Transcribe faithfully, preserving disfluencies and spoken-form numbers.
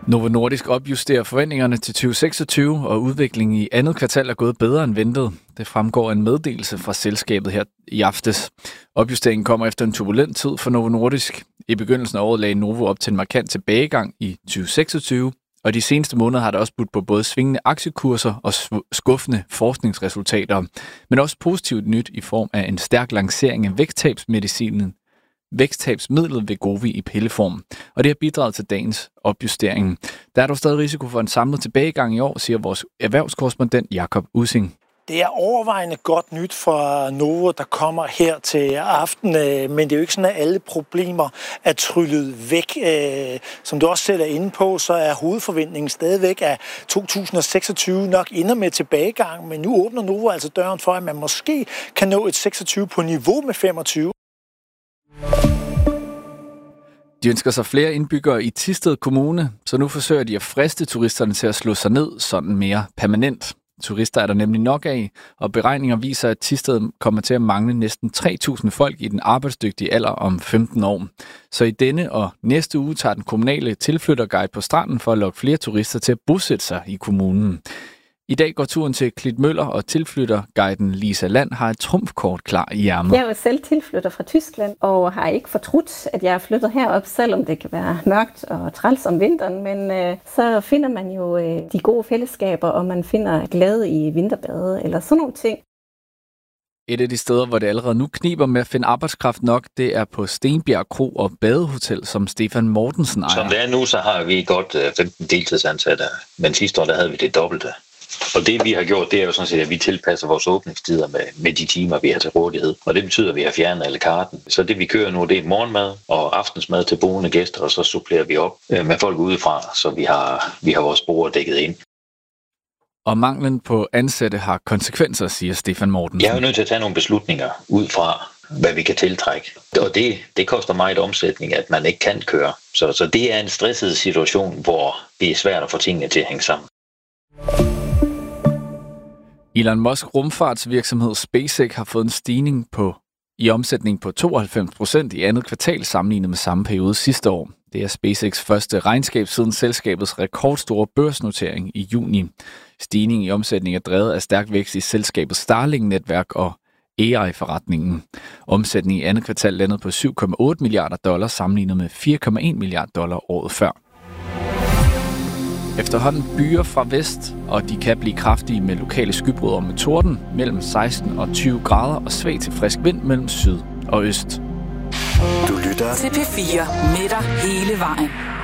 Novo Nordisk opjusterer forventningerne til tyve seksogtyve, og udviklingen i andet kvartal er gået bedre end ventet. Det fremgår en meddelelse fra selskabet her i aftes. Opjusteringen kommer efter en turbulent tid for Novo Nordisk. I begyndelsen af året lagde Novo op til en markant tilbagegang i tyve seksogtyve, og de seneste måneder har der også budt på både svingende aktiekurser og skuffende forskningsresultater, men også positivt nyt i form af en stærk lancering af vægttabsmedicinen, vægttabsmidlet Wegovy i pilleform, og det har bidraget til dagens opjustering. Der er dog stadig risiko for en samlet tilbagegang i år, siger vores erhvervskorrespondent Jakob Ussing. Det er overvejende godt nyt for Novo, der kommer her til aften, men det er jo ikke sådan, at alle problemer er tryllet væk. Som du også selv er inde på, så er hovedforventningen stadigvæk, at to tusind seksogtyve nok ender med tilbagegang, men nu åbner Novo altså døren for, at man måske kan nå et seksogtyve på niveau med femogtyve. De ønsker sig flere indbyggere i Thisted Kommune, så nu forsøger de at friste turisterne til at slå sig ned sådan mere permanent. Turister er der nemlig nok af, og beregninger viser, at Thisted kommer til at mangle næsten tre tusind folk i den arbejdsdygtige alder om femten år. Så i denne og næste uge tager den kommunale tilflytterguide på stranden for at lokke flere turister til at bosætte sig i kommunen. I dag går turen til Klitmøller, og tilflytterguiden Lisa Land har et trumfkort klar i ærmet. Jeg er jo selv tilflytter fra Tyskland, og har ikke fortrudt, at jeg er flyttet herop, selvom det kan være mørkt og træls om vinteren. Men øh, så finder man jo øh, de gode fællesskaber, og man finder glæde i vinterbade eller sådan nogle ting. Et af de steder, hvor det allerede nu kniber med at finde arbejdskraft nok, det er på Stenbjerg Kro og Badehotel, som Stefan Mortensen ejer. Som det er nu, så har vi godt femten deltidsansatte, men sidste år der havde vi det dobbelte. Og det vi har gjort, det er jo sådan set, at vi tilpasser vores åbningstider med, med de timer, vi har til rådighed. Og det betyder, at vi har fjernet alle karten. Så det vi kører nu, det er morgenmad og aftensmad til boende gæster, og så supplerer vi op med folk udefra, så vi har, vi har vores bord dækket ind. Og manglen på ansatte har konsekvenser, siger Stefan Mortensen. Jeg er jo nødt til at tage nogle beslutninger ud fra, hvad vi kan tiltrække. Og det, det koster meget omsætning, at man ikke kan køre. Så, så det er en stresset situation, hvor det er svært at få tingene til at hænge sammen. Elon Musk rumfartsvirksomhed SpaceX har fået en stigning på, i omsætning på tooghalvfems procent i andet kvartal sammenlignet med samme periode sidste år. Det er SpaceX første regnskab siden selskabets rekordstore børsnotering i juni. Stigningen i omsætning er drevet af stærk vækst i selskabets Starlink-netværk og A I-forretningen. Omsætningen i andet kvartal landede på syv komma otte milliarder dollar sammenlignet med fire komma en milliarder dollar året før. Efterhånden byer fra vest, og de kan blive kraftige med lokale skybrud og med torden mellem seksten og tyve grader og svag til frisk vind mellem syd og øst. Du lytter til P fire med dig hele vejen.